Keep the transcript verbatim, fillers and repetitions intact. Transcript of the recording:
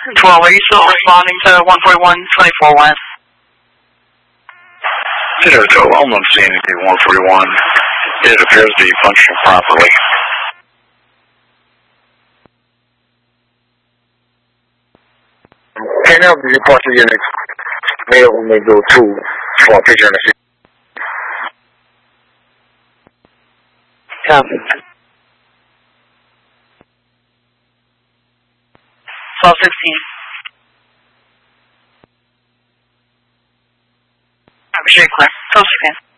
twelve, are you still responding to one forty-one twenty-four West? Zero two, I'm not seeing anything one forty-one. It appears to be functioning properly. Can I report to units? May only go two for a picture in the city. Copy. twelve sixteen. Straight clear. Close again.